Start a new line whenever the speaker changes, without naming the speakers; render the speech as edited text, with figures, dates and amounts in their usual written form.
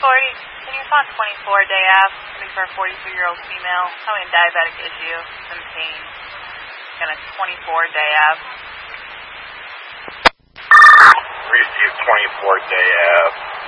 can you find 24 Day Ave, looking for a 42-year-old female, having a diabetic issue, some pain, and a 24 Day Ave.
Receive 24 Day Ave.